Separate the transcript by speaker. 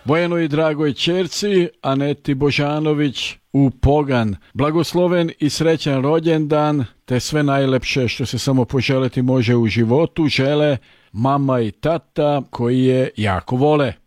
Speaker 1: Bojanoj dragoj ćerci Aneti Božanović u Pogan. Blagosloven i srećan rođendan, te sve najlepše što se samo poželiti može u životu žele mama i tata koji je jako vole.